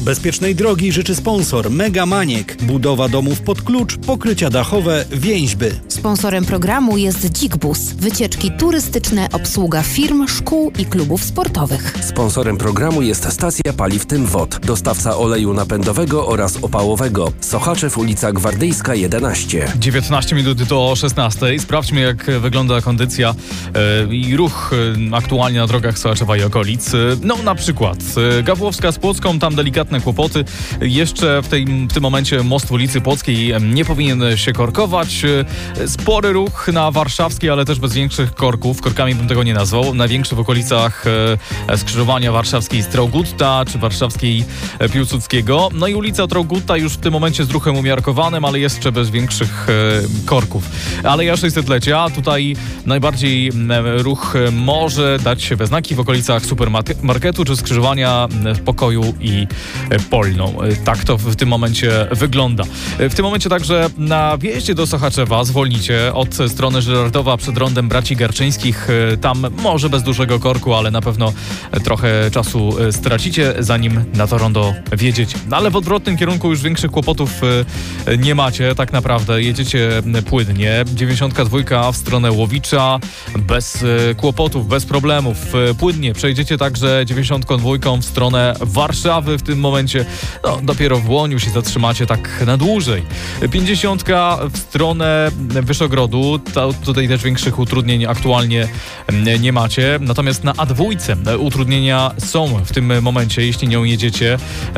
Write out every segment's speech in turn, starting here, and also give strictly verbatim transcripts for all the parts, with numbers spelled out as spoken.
Bezpiecznej drogi życzy sponsor Mega Maniek. Budowa domów pod klucz, pokrycia dachowe, więźby. Sponsorem programu jest Dzik-Bus. Wycieczki turystyczne, obsługa firm, szkół i klubów sportowych. Sponsorem programu jest stacja paliw Tym Wod. Dostawca oleju napędowego oraz opałowego. Sochaczew, ulica Gwardyjska jedenaście. dziewiętnaście minut do szesnastej. Sprawdźmy, jak wygląda kondycja yy, i ruch yy, aktualnie na drogach Sochaczewa i okolic. Yy, no na przykład yy, Gawłowska z Płocką, tam delikatne kłopoty. Jeszcze w, tej, w tym momencie most w ulicy Płockiej nie powinien się korkować. Yy, spory ruch na Warszawskiej, ale też bez większych korków. Korkami bym tego nie nazwał. Największy w okolicach yy, skrzyżowania warszawskiej Straugutta czy warszawskiej Piłsudskiego. No i ulica Traugutta już w tym momencie z ruchem umiarkowanym, ale jeszcze bez większych e, korków. Aleja sześćsetlecia, tutaj najbardziej e, ruch może dać się we znaki w okolicach supermarketu czy skrzyżowania Pokoju i e, Polną. E, tak to w tym momencie wygląda. E, w tym momencie także na wjeździe do Sochaczewa zwolnicie od strony Żyrardowa przed rondem Braci Garczyńskich. E, tam może bez dużego korku, ale na pewno trochę czasu stracicie, zanim na to rondo wjedziecie. No ale w odwrotnym kierunku już większych kłopotów y, nie macie, tak naprawdę jedziecie płynnie. dziewięćdziesiątka dwa w stronę Łowicza bez y, kłopotów, bez problemów. Y, płynnie przejdziecie także dziewięćdziesiątką dwa w stronę Warszawy w tym momencie. No dopiero w Łoniu się zatrzymacie tak na dłużej. pięćdziesiątka w stronę Wyszogrodu. To, tutaj też większych utrudnień aktualnie y, nie macie. Natomiast na A dwa y, utrudnienia są w tym momencie. Jeśli nią jedziecie,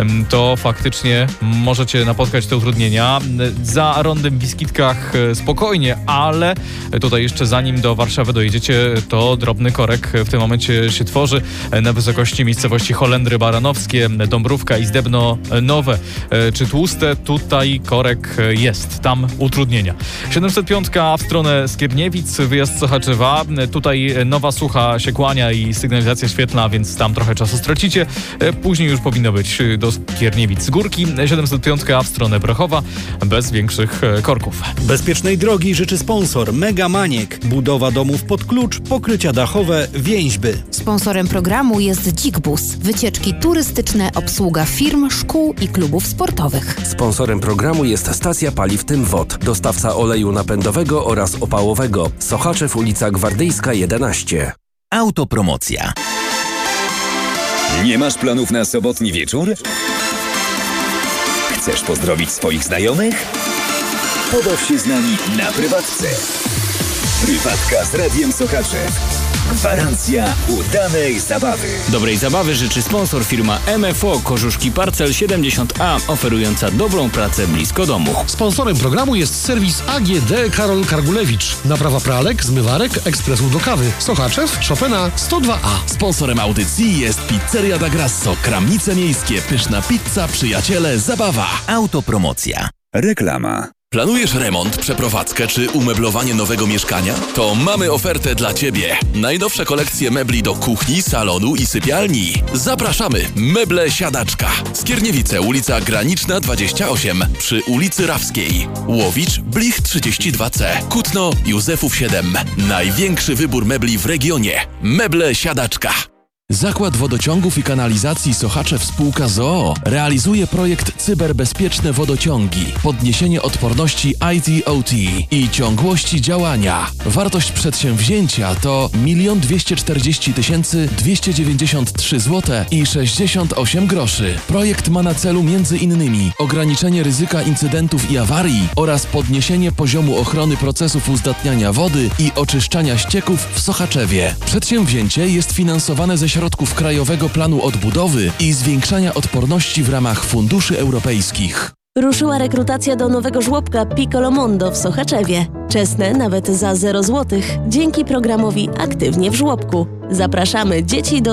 to faktycznie możecie napotkać te utrudnienia. Za rondem w Biskitkach spokojnie, ale tutaj jeszcze zanim do Warszawy dojedziecie, to drobny korek w tym momencie się tworzy na wysokości miejscowości Holendry Baranowskie, Dąbrówka i Zdebno Nowe czy Tłuste. Tutaj korek jest, tam utrudnienia. siedemset pięć w stronę Skierniewic, wyjazd z Sochaczewa. Tutaj Nowa Sucha się kłania i sygnalizacja świetlna, więc tam trochę czasu stracicie. Później już powinno być do Skierniewic z górki. siedemset pięć w stronę Brochowa bez większych korków. Bezpiecznej drogi życzy sponsor Mega Maniek. Budowa domów pod klucz, pokrycia dachowe, więźby. Sponsorem programu jest Dzik-Bus. Wycieczki turystyczne, obsługa firm, szkół i klubów sportowych. Sponsorem programu jest stacja paliw Tym Wod. Dostawca oleju napędowego oraz opałowego. Sochaczew, ulica Gwardyjska jedenaście. Autopromocja. Nie masz planów na sobotni wieczór? Chcesz pozdrowić swoich znajomych? Pobaw się z nami na prywatce. Prywatka z Radiem Sochaczew. Gwarancja udanej zabawy. Dobrej zabawy życzy sponsor firma M F O Kożuszki Parcel siedemdziesiąt A, oferująca dobrą pracę blisko domu. Sponsorem programu jest serwis A G D Karol Kargulewicz. Naprawa pralek, zmywarek, ekspresów do kawy. Sochaczew, Chopina sto dwa A. Sponsorem audycji jest Pizzeria da Grasso. Kramnice miejskie, pyszna pizza, przyjaciele, zabawa. Autopromocja. Reklama. Planujesz remont, przeprowadzkę czy umeblowanie nowego mieszkania? To mamy ofertę dla Ciebie. Najnowsze kolekcje mebli do kuchni, salonu i sypialni. Zapraszamy! Meble Siadaczka. Skierniewice, ulica Graniczna dwadzieścia osiem przy ulicy Rawskiej. Łowicz, Blich trzydzieści dwa C. Kutno, Józefów siedem. Największy wybór mebli w regionie. Meble Siadaczka. Zakład Wodociągów i Kanalizacji Sochaczew Spółka z o o realizuje projekt Cyberbezpieczne Wodociągi, podniesienie odporności I T O T i ciągłości działania. Wartość przedsięwzięcia to milion dwieście czterdzieści tysięcy dwieście dziewięćdziesiąt trzy złote i sześćdziesiąt osiem groszy. Projekt ma na celu między innymi ograniczenie ryzyka incydentów i awarii oraz podniesienie poziomu ochrony procesów uzdatniania wody i oczyszczania ścieków w Sochaczewie. Przedsięwzięcie jest finansowane ze środków Krajowego Planu Odbudowy i zwiększania odporności w ramach funduszy europejskich. Ruszyła rekrutacja do nowego żłobka Piccolo Mondo w Sochaczewie. Czesne nawet za zero złotych dzięki programowi Aktywnie w żłobku. Zapraszamy dzieci do